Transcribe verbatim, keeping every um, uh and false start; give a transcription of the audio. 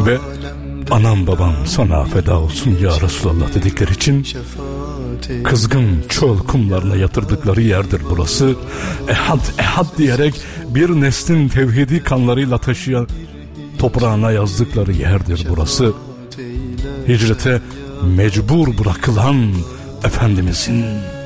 Ve anam babam sana feda olsun ya Resulallah dedikleri için kızgın çöl kumlarına yatırdıkları yerdir burası. Ehad ehad diyerek bir neslin tevhidi kanlarıyla taşıyan toprağına yazdıkları yerdir burası. Hicrete mecbur bırakılan Efendimizin